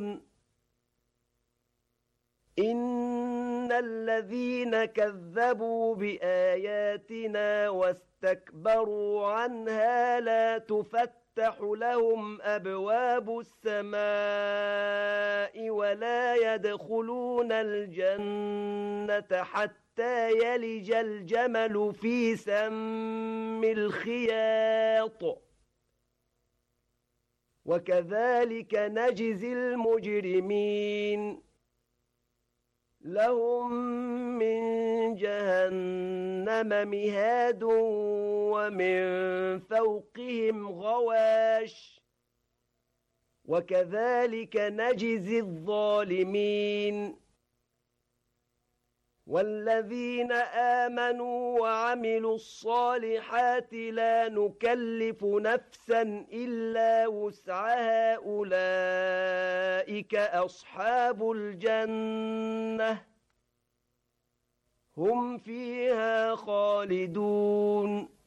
إن الذين كذبوا بآياتنا واستكبروا عنها لا تفتح لهم أبواب السماء ولا يدخلون الجنة حتى يلج الجمل في سم الخياط وكذلك نجزي المجرمين لهم من جهنم مهاد ومن فوقهم غواش وكذلك نجزي الظالمين والذين آمنوا وعملوا الصالحات لا نكلف نفسا إلا وسعها أولئك أصحاب الجنة هم فيها خالدون